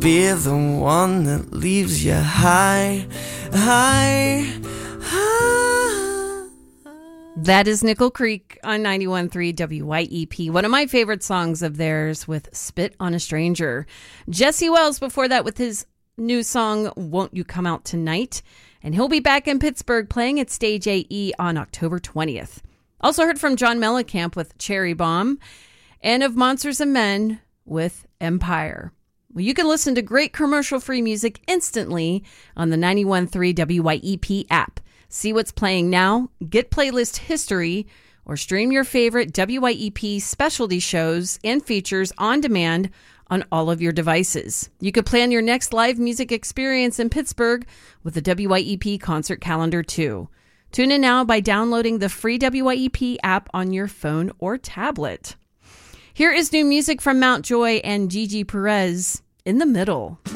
be the one that leaves you high, high, high. That is Nickel Creek on 91.3 WYEP. One of my favorite songs of theirs with Spit on a Stranger. Jesse Wells before that with his new song, Won't You Come Out Tonight? And he'll be back in Pittsburgh playing at Stage AE on October 20th. Also heard from John Mellencamp with Cherry Bomb and of Monsters and Men with Empire. Well, you can listen to great commercial-free music instantly on the 91.3 WYEP app. See what's playing now, get playlist history, or stream your favorite WYEP specialty shows and features on demand on all of your devices. You could plan your next live music experience in Pittsburgh with the WYEP concert calendar too. Tune in now by downloading the free WYEP app on your phone or tablet. Here is new music from Mount Joy and Gigi Perez, In the Middle.